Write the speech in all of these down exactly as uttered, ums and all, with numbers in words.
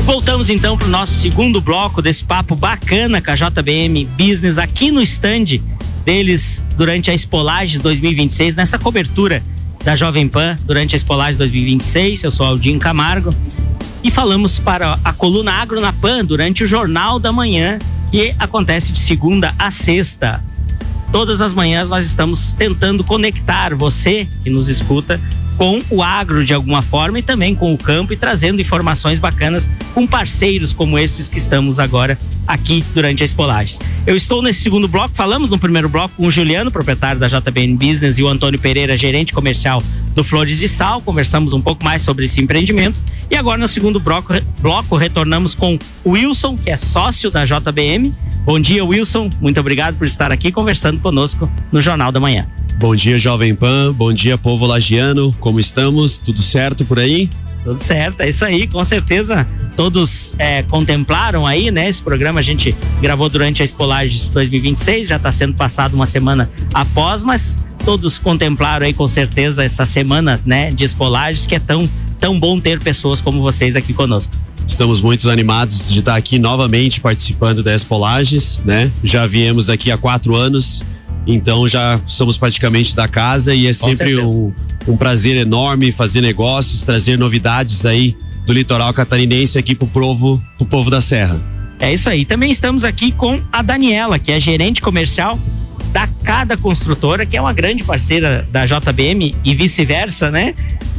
Voltamos então para o nosso segundo bloco desse papo bacana com a J B M Business aqui no stand deles durante a Expolages dois mil e vinte e seis, nessa cobertura da Jovem Pan durante a Expolages dois mil e vinte e seis. Eu sou Aldinho Camargo e falamos para a coluna Agro na Pan durante o Jornal da Manhã, que acontece de segunda a sexta. Todas as manhãs nós estamos tentando conectar você que nos escuta com o agro de alguma forma e também com o campo, e trazendo informações bacanas com parceiros como esses que estamos agora aqui durante a Expolages. Eu estou nesse segundo bloco, falamos no primeiro bloco com o Juliano, proprietário da J B M Business, e o Antônio Pereira, gerente comercial do Flores de Sal. Conversamos um pouco mais sobre esse empreendimento, e agora no segundo bloco, bloco retornamos com o Wilson, que é sócio da J B M. Bom dia, Wilson, muito obrigado por estar aqui conversando conosco no Jornal da Manhã. Bom dia, Jovem Pan, bom dia, povo lagiano, como estamos? Tudo certo por aí? Tudo certo, é isso aí, com certeza todos é, contemplaram aí, né? Esse programa a gente gravou durante a Expolages dois mil e vinte e seis, já está sendo passado uma semana após, mas todos contemplaram aí com certeza essas semanas, né, de Expolages, que é tão, tão bom ter pessoas como vocês aqui conosco. Estamos muito animados de estar aqui novamente participando da Expolages, né? Já viemos aqui há quatro anos. Então já somos praticamente da casa e é sempre um, um prazer enorme fazer negócios, trazer novidades aí do litoral catarinense aqui pro povo, pro povo da Serra. É isso aí. Também estamos aqui com a Daniela, que é gerente comercial da Cada Construtora, que é uma grande parceira da J B M e vice-versa, né?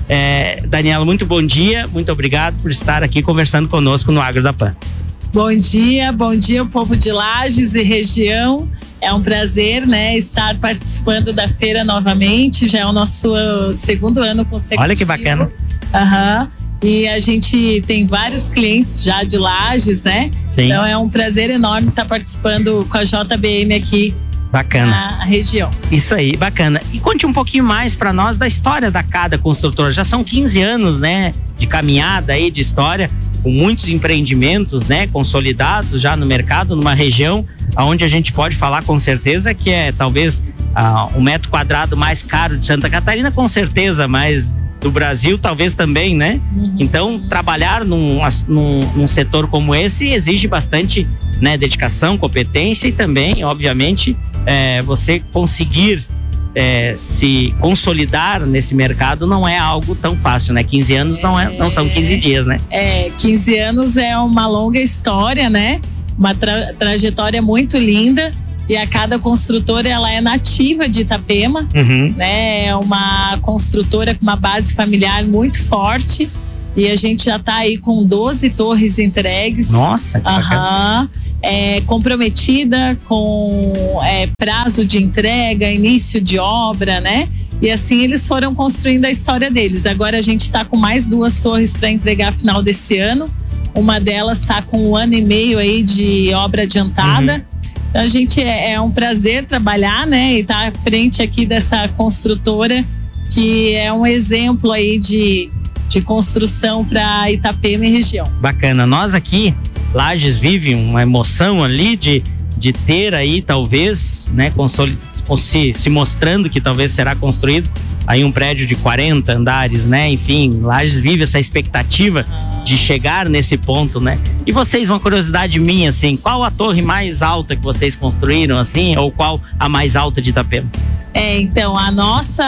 É, Daniela, muito bom dia, muito obrigado por estar aqui conversando conosco no Agro da Pan. Bom dia, bom dia, povo de Lages e região. É um prazer, né, estar participando da feira novamente. Já é o nosso segundo ano consecutivo. Olha que bacana. Aham. Uhum. E a gente tem vários clientes já de Lages, né? Sim. Então é um prazer enorme estar participando com a J B M aqui. Bacana. Na região. Isso aí, bacana. E conte um pouquinho mais para nós da história da Cada Construtora. Já são quinze anos, né, de caminhada aí, de história, com muitos empreendimentos, né, consolidados já no mercado, numa região onde a gente pode falar com certeza que é talvez ah, o metro quadrado mais caro de Santa Catarina, com certeza, mas do Brasil talvez também, né? Uhum. Então, trabalhar num, num, num setor como esse exige bastante, né, dedicação, competência e também, obviamente, é, você conseguir é, se consolidar nesse mercado não é algo tão fácil, né? quinze anos não, é, não são quinze dias, né? É, quinze anos é uma longa história, né? Uma tra- trajetória muito linda, e a Cada Construtora, ela é nativa de Itapema, uhum. né? É uma construtora com uma base familiar muito forte, e a gente já está aí com doze torres entregues. Nossa, que Aham. É, comprometida com é, prazo de entrega, início de obra, né? E assim eles foram construindo a história deles. Agora a gente está com mais duas torres para entregar final desse ano. Uma delas está com um ano e meio aí de obra adiantada. Uhum. Então a gente é, é um prazer trabalhar, né? E estar tá à frente aqui dessa construtora, que é um exemplo aí de, de construção para Itapema e região. Bacana. Nós aqui, Lages, vive uma emoção ali de, de ter aí talvez, né, consoli- se, se mostrando que talvez será construído aí um prédio de quarenta andares, né? Enfim, Lages vive essa expectativa de chegar nesse ponto, né? E vocês, uma curiosidade minha, assim, qual a torre mais alta que vocês construíram, assim, ou qual a mais alta de Itapema? É, então, a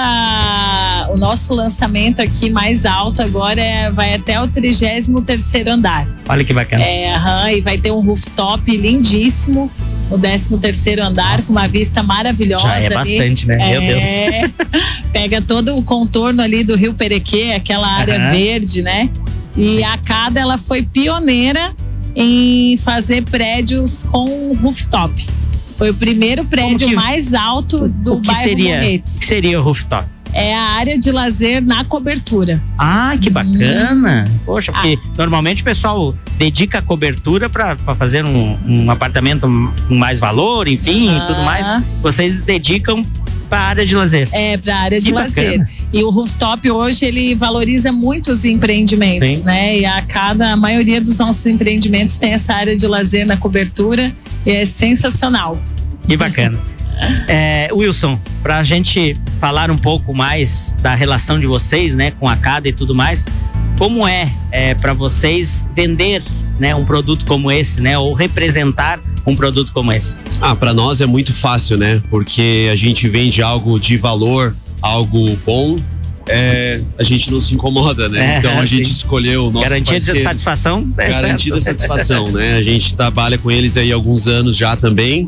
nossa, o nosso lançamento aqui mais alto agora é, vai até o trigésimo terceiro andar. Olha que bacana. É, aham, e vai ter um rooftop lindíssimo no décimo terceiro andar. Nossa. Com uma vista maravilhosa. Já é bastante, ali, né? Meu Deus. É, pega todo o contorno ali do Rio Perequê, aquela área uhum. verde, né? E a Cada, ela foi pioneira em fazer prédios com rooftop. Foi o primeiro prédio que, mais alto do o que bairro seria, Morretes. O que seria o rooftop? É a área de lazer na cobertura. Ah, que bacana. Hum. Poxa, porque ah. normalmente o pessoal dedica a cobertura para fazer um, um apartamento com mais valor, enfim, ah. e tudo mais. Vocês dedicam para a área de lazer. É, para a área de que lazer. Bacana. E o rooftop hoje, ele valoriza muito os empreendimentos, Sim. né? E a cada, a maioria dos nossos empreendimentos tem essa área de lazer na cobertura, e é sensacional. Que bacana. É, Wilson, para a gente falar um pouco mais da relação de vocês, né, com a Cada e tudo mais, como é, é para vocês vender né, um produto como esse, né, ou representar um produto como esse? Ah, para nós é muito fácil, né? Porque a gente vende algo de valor, algo bom. É, a gente não se incomoda, né? É, então a sim. gente escolheu o nosso Garantia parceiro. de satisfação. É Garantida certo. satisfação, né? A gente trabalha com eles aí há alguns anos já também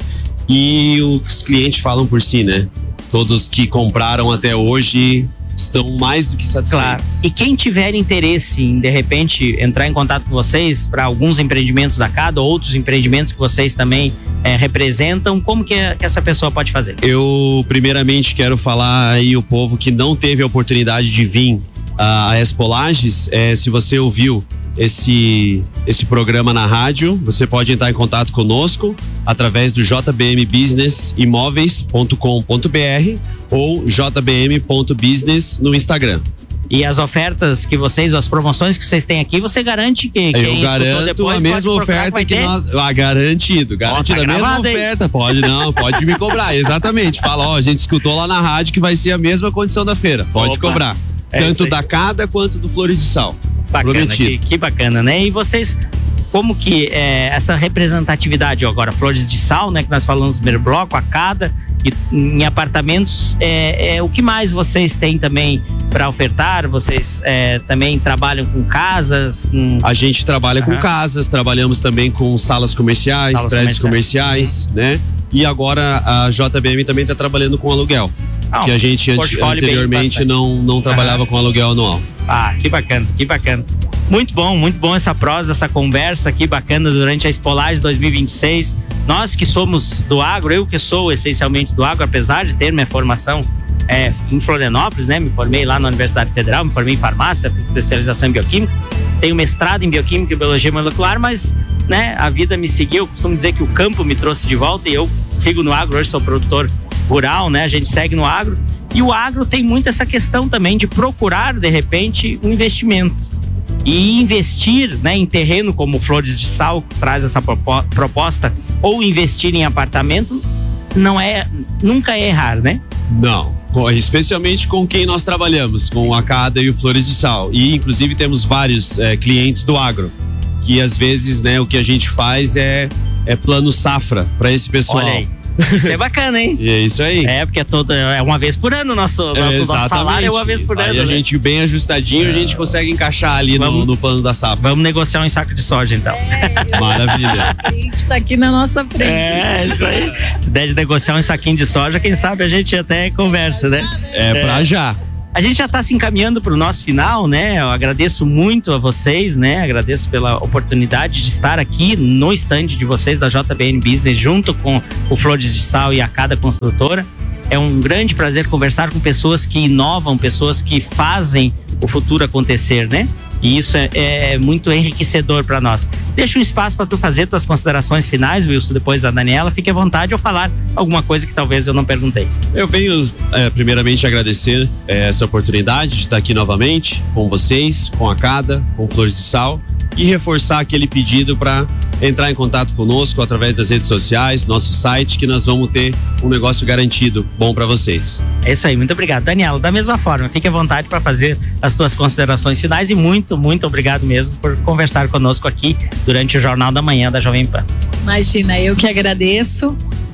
e os clientes falam por si, né? Todos que compraram até hoje estão mais do que satisfeitos. Claro. E quem tiver interesse em, de repente, entrar em contato com vocês para alguns empreendimentos da Cada, outros empreendimentos que vocês também é, representam, como que, que essa pessoa pode fazer? Eu, primeiramente, quero falar aí o povo que não teve a oportunidade de vir a Expo Lages, é, se você ouviu esse, esse programa na rádio, você pode entrar em contato conosco através do j b m business imóveis ponto com ponto b r ou j b m ponto business no Instagram. E as ofertas que vocês, as promoções que vocês têm aqui, você garante que quem Eu garanto depois a mesma oferta que, que nós. Ah, garantido, garantido. Ó, tá a mesma gravado, oferta. Hein? Pode não, pode me cobrar. Exatamente. Fala, ó, a gente escutou lá na rádio que vai ser a mesma condição da feira. Pode Opa, cobrar. é Tanto da Cada quanto do Flores de Sal. Bacana, que, que bacana, né? E vocês, como que é, essa representatividade agora, Flores de Sal, né? Que nós falamos no primeiro bloco, a Cada, e em apartamentos, é, é, o que mais vocês têm também para ofertar? Vocês é, também trabalham com casas? Com... A gente trabalha uhum. com casas, trabalhamos também com salas comerciais, salas prédios comerciais, comerciais, né? E agora a J B M também está trabalhando com aluguel. Ah, que a gente ante, anteriormente não, não trabalhava uhum. com aluguel anual. Ah, que bacana, que bacana. Muito bom, muito bom essa prosa, essa conversa aqui bacana durante a Expo Lages dois mil e vinte e seis. Nós que somos do agro, eu que sou essencialmente do agro, apesar de ter minha formação é, em Florianópolis, né? Me formei lá na Universidade Federal, me formei em farmácia, fiz especialização em bioquímica, tenho mestrado em bioquímica e biologia molecular, mas né, a vida me seguiu. Eu costumo dizer que o campo me trouxe de volta e eu sigo no agro, hoje sou produtor rural, né? A gente segue no agro. E o agro tem muito essa questão também de procurar, de repente, um investimento. E investir, né, em terreno como Flores de Sal traz essa proposta, ou investir em apartamento, não é, nunca é errar, né? Não, especialmente com quem nós trabalhamos, com a Cada e o Flores de Sal. E inclusive temos vários é, clientes do agro, que às vezes, né, o que a gente faz é, é plano safra para esse pessoal. Olha aí. Isso é bacana, hein? É isso aí. É, porque é, todo, é uma vez por ano, nosso, nosso, é, nosso salário é uma vez por ano. Aí a né? gente bem ajustadinho, é. a gente consegue encaixar ali vamos, no, no plano da safra. Vamos negociar um saco de soja, então. É, maravilha. A gente tá aqui na nossa frente. É, isso aí. Se der de negociar um saquinho de soja, quem sabe a gente até conversa, é né? É, é pra já. A gente já está se encaminhando para o nosso final, né? Eu agradeço muito a vocês, né? Agradeço pela oportunidade de estar aqui no stand de vocês da J B M Business, junto com o Flores de Sal e a Cada Construtora. É um grande prazer conversar com pessoas que inovam, pessoas que fazem o futuro acontecer, né? E isso é, é muito enriquecedor para nós. Deixa um espaço para tu fazer tuas considerações finais, Wilson, depois a Daniela. Fique à vontade ou falar alguma coisa que talvez eu não perguntei. Eu venho, é, primeiramente, agradecer é, essa oportunidade de estar aqui novamente com vocês, com a Cada, com Flores de Sal, e reforçar aquele pedido para entrar em contato conosco através das redes sociais, nosso site, que nós vamos ter um negócio garantido bom para vocês. É isso aí, muito obrigado. Daniela, da mesma forma, fique à vontade para fazer as suas considerações finais e muito, muito obrigado mesmo por conversar conosco aqui durante o Jornal da Manhã da Jovem Pan. Imagina, eu que agradeço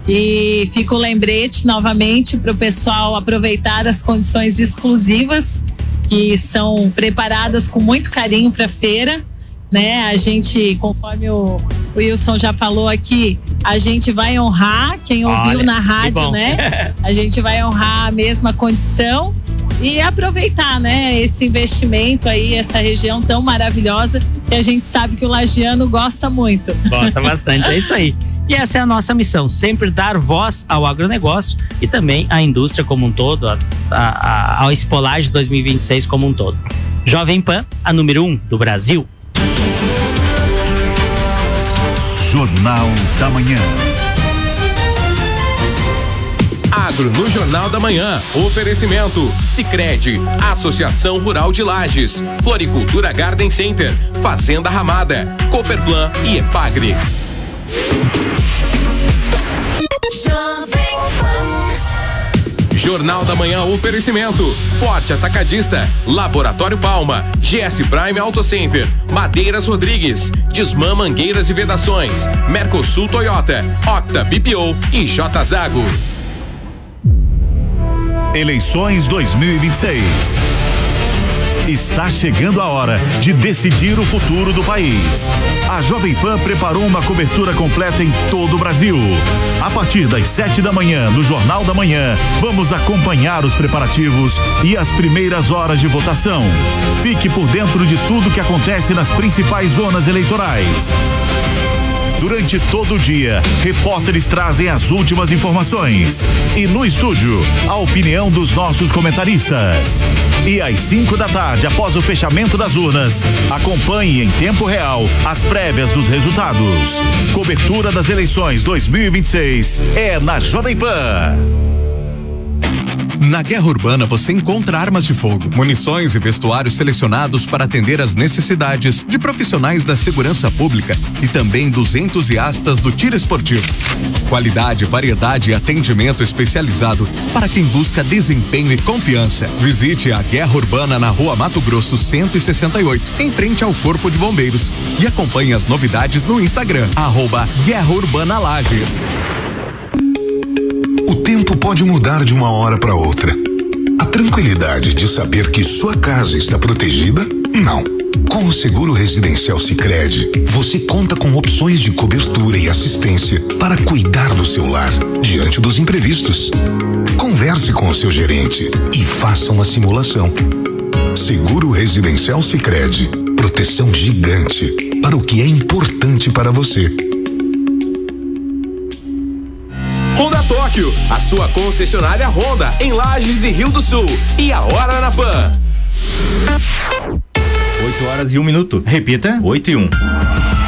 e fica o lembrete novamente para o pessoal aproveitar as condições exclusivas que são preparadas com muito carinho para a feira. Né? A gente, conforme o Wilson já falou aqui, a gente vai honrar quem ouviu Olha, na rádio, né? A gente vai honrar a mesma condição e aproveitar, né, esse investimento aí, essa região tão maravilhosa que a gente sabe que o lagiano gosta muito. Gosta bastante, é isso aí. E essa é a nossa missão, sempre dar voz ao agronegócio e também à indústria como um todo, a, a, ao Expo Lages dois mil e vinte e seis como um todo. Jovem Pan, a número um do Brasil. Jornal da Manhã. Agro no Jornal da Manhã. Oferecimento Sicredi, Associação Rural de Lages, Floricultura Garden Center, Fazenda Ramada, Cooperplan e Epagre. Jornal da Manhã, oferecimento. Forte Atacadista, Laboratório Palma, G S Prime Auto Center, Madeiras Rodrigues, Desmã Mangueiras e Vedações, Mercosul Toyota, Octa B P O e J Zago. Eleições dois mil e vinte e seis. Está chegando a hora de decidir o futuro do país. A Jovem Pan preparou uma cobertura completa em todo o Brasil. A partir das sete da manhã, no Jornal da Manhã, vamos acompanhar os preparativos e as primeiras horas de votação. Fique por dentro de tudo que acontece nas principais zonas eleitorais. Durante todo o dia, repórteres trazem as últimas informações. E no estúdio, a opinião dos nossos comentaristas. E às cinco da tarde, após o fechamento das urnas, acompanhe em tempo real as prévias dos resultados. Cobertura das eleições dois mil e vinte e seis é na Jovem Pan. Na Guerra Urbana você encontra armas de fogo, munições e vestuários selecionados para atender às necessidades de profissionais da segurança pública e também dos entusiastas do tiro esportivo. Qualidade, variedade e atendimento especializado para quem busca desempenho e confiança. Visite a Guerra Urbana na Rua Mato Grosso cento e sessenta e oito, em frente ao Corpo de Bombeiros, e acompanhe as novidades no Instagram, arroba Guerra Urbana Lages. O tempo pode mudar de uma hora para outra. A tranquilidade de saber que sua casa está protegida? Não. Com o Seguro Residencial Sicredi, você conta com opções de cobertura e assistência para cuidar do seu lar diante dos imprevistos. Converse com o seu gerente e faça uma simulação. Seguro Residencial Sicredi, proteção gigante para o que é importante para você. Honda Tóquio, a sua concessionária Honda em Lages e Rio do Sul. E a hora na Pan. oito horas e um minuto. Repita, oito e um.